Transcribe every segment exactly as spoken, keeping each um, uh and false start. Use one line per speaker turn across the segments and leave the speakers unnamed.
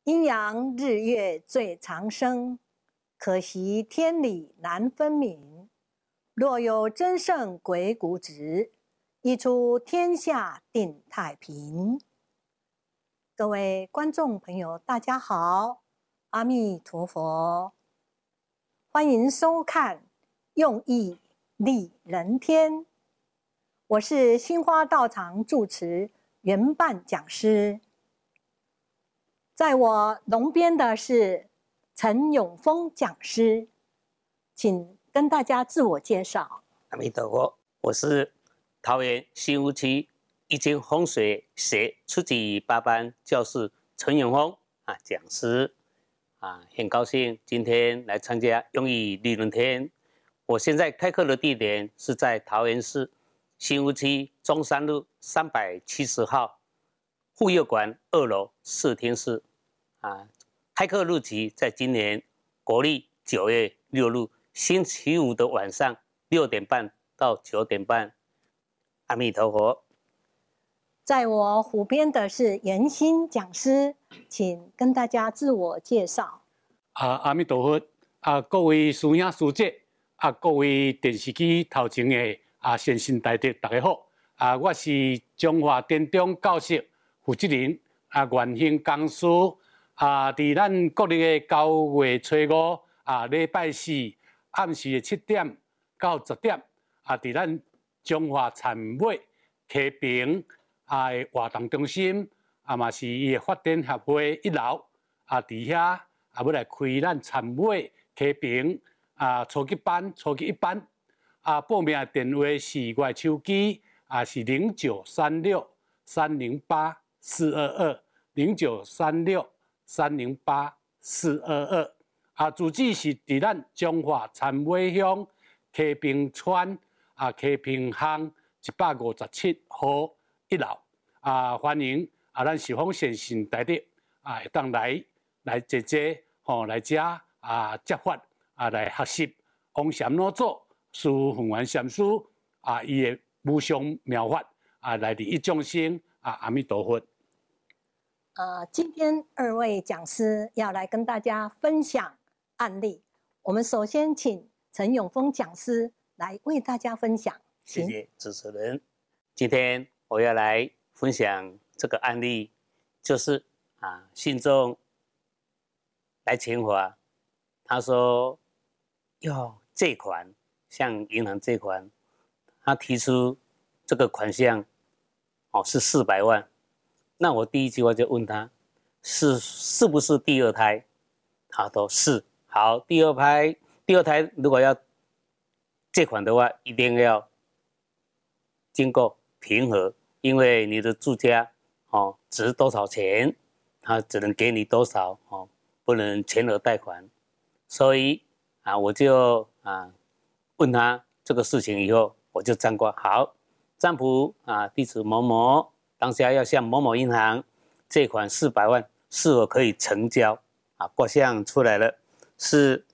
阴阳日月最长生，可惜天理难分明。若有真圣鬼谷子，一出天下定太平。各位观众朋友，大家好，阿弥陀佛，欢迎收看《用意利人天》，我是新花道场住持圆伴讲师。在我龙边的是陈永丰讲师，请跟大家自我介绍。
阿弥陀佛，我是桃园新屋区易经风水学初级八班教师陈永丰啊讲师啊，很高兴今天来参加用意利人天。我现在开课的地点是在桃园市新屋区中山路三百七十号护幼馆二楼视听室啊，开课日期在今年国历九月六日星期五的晚上六点半到九点半。阿弥陀佛。
在我虎边的是严新讲师，请跟大家自我介绍。
啊，阿弥陀佛！啊，各位师兄师姐，啊，各位电视机头前的啊先生大德，大家好！啊，我是中华电中教室负责人啊，元兴公司啊，伫咱国历的九月初五啊，礼拜四暗时的七点到十点啊，伫咱中华产委溪平啊的活动中心啊，嘛是伊的发展协会一楼啊，伫遐啊要来开咱产委溪平啊初级班、初级一班啊，报名的电话是我手机啊是零九三六三零八四二二零九三六三零八四二二啊，住址是伫咱中华产委乡溪平村啊溪平巷一百五十七号一楼啊，欢迎啊，咱十方先生大德啊，会当来来坐坐吼，来遮啊接法啊来学习王禅老祖师凤元禅师啊伊的无上妙法啊，来利益众生啊，阿弥陀佛。
呃，今天二位讲师要来跟大家分享案例。我们首先请陈永丰讲师来为大家分享。
谢谢主持人。今天我要来分享这个案例，就是啊，信众来请我，他说要借款，向银行借款，他提出这个款项哦是四百万。那我第一句话就问他，是是不是第二胎？他说是。好，第二胎，第二胎如果要借款的话，一定要经过评核，因为你的住家哦值多少钱，他只能给你多少哦，不能全额贷款。所以啊，我就啊问他这个事情以后，我就占卦。好，占卜啊，地址某某。当下要向某某银行借款四百万，是否可以成交？啊，卦象出来了，是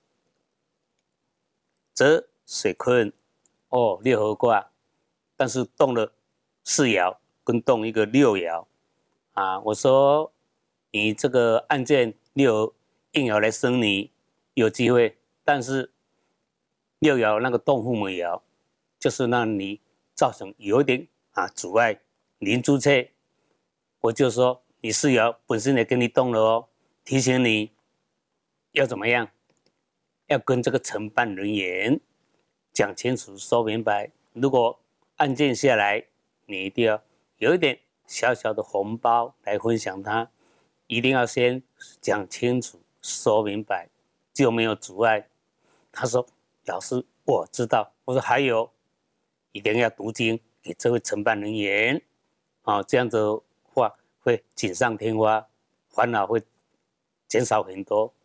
泽水坤哦，六合卦，但是动了四爻，跟动一个六爻啊。我说你这个案件六应爻来生你有机会，但是六爻那个动父母爻，就是让你造成有一点啊阻碍。临注册，我就说你四爻本身也跟你动了哦，提醒你要怎么样，要跟这个承办人员讲清楚、说明白。如果案件下来，你一定要有一点小小的红包来分享它，一定要先讲清楚、说明白，就没有阻碍。他说：“老师，我知道。”我说：“还有，一定要读经给这位承办人员。”啊，这样子的话会锦上添花，烦恼会减少很多。